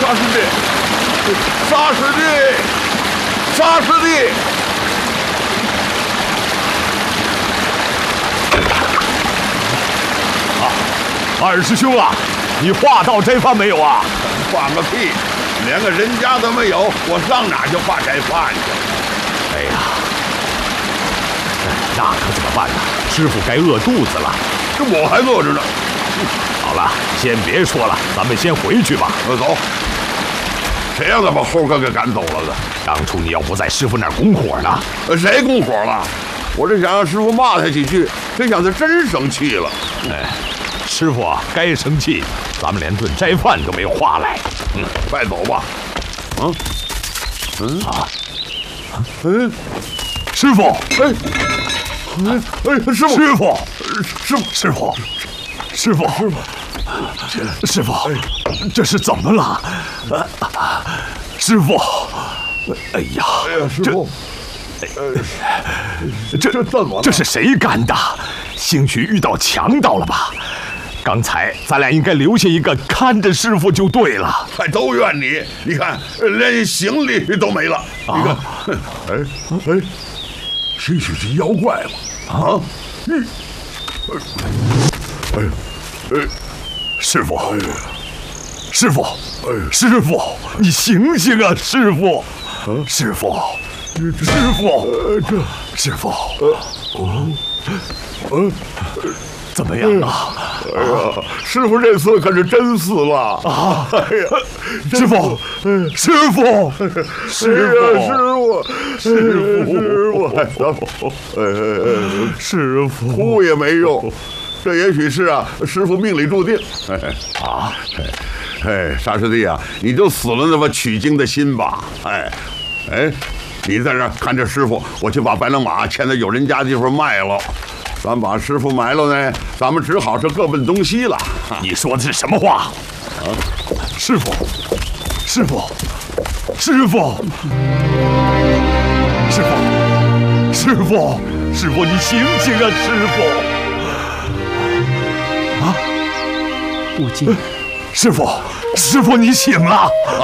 啥师弟？啥师弟？啥师弟？ 二师兄啊，你化道斋饭没有啊？ 放个屁！连个人家都没有，我上哪去化斋饭去？ 哎呀，那可怎么办呢？师傅该饿肚子了。 这我还饿着呢。 好了，先别说了，咱们先回去吧。 走。谁让他把猴哥给赶走了的？ 当初你要不在师傅那儿拱火呢？ 谁拱火了？我这想让师傅骂他几句，谁想他真生气了。 哎，师傅啊，该生气，咱们连顿斋饭都没有化来。 快走吧。 师傅， 师傅， 师傅，这是怎么了？师傅，哎呀， 师傅， 这怎么了？这是谁干的？兴许遇到强盗了吧？刚才咱俩应该留下一个看着师傅就对了。 还都怨你！你看，连行李都没了。你看，兴许是妖怪嘛？ 师傅，你醒醒啊！师傅，怎么样啊？ 哎呀，师傅这次可是真死了啊！哎呀， 师傅，师傅， 哭也没用，这也许是师傅命里注定。沙师弟啊，你就死了那么取经的心吧。你在这看着师傅，我去把白狼马牵到有人家的地方卖了。咱把师傅埋了呢，咱们只好是各奔东西了。 你说的是什么话？师傅，你醒醒啊！ 不敬。 师傅，你醒了。